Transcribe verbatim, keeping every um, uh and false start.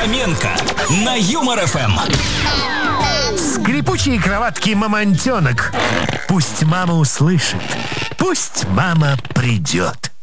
Фоменко на Юмор ФМ. Скрипучие кроватки мамонтенок. Пусть мама услышит, пусть мама придет.